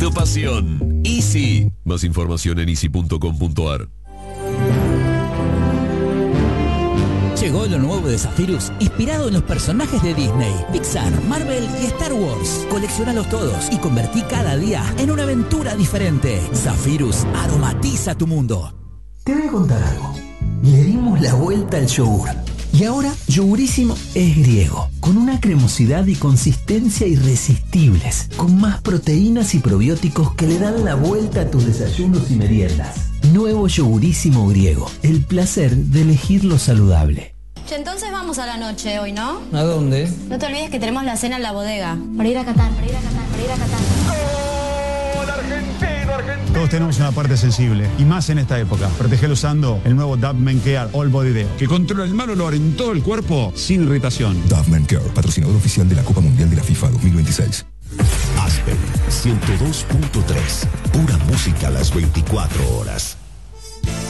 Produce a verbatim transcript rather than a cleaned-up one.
tu pasión. Easy. Más información en easy punto com punto ar. Llegó lo nuevo de Zephyrus, inspirado en los personajes de Disney, Pixar, Marvel y Star Wars. Coleccionalos todos y convertí cada día en una aventura diferente. Zephyrus aromatiza tu mundo. Te voy a contar algo. Le dimos la vuelta al yogur. Y ahora, Yogurísimo es griego, con una cremosidad y consistencia irresistibles, con más proteínas y probióticos que le dan la vuelta a tus desayunos y meriendas. Nuevo Yogurísimo griego, el placer de elegir lo saludable. Che, entonces vamos a la noche hoy, ¿no? ¿A dónde? No te olvides que tenemos la cena en la bodega. Para ir a Qatar, para ir a Qatar, para ir a Qatar. ¡Gol argentino, argentino! Todos tenemos una parte sensible, y más en esta época. Protegelo usando el nuevo Dove Men Care All Body Deo, que controla el mal olor en todo el cuerpo sin irritación. Dove Men Care, patrocinador oficial de la Copa Mundial de la FIFA dos mil veintiséis. Aspen ciento dos punto tres. Pura música a las veinticuatro horas.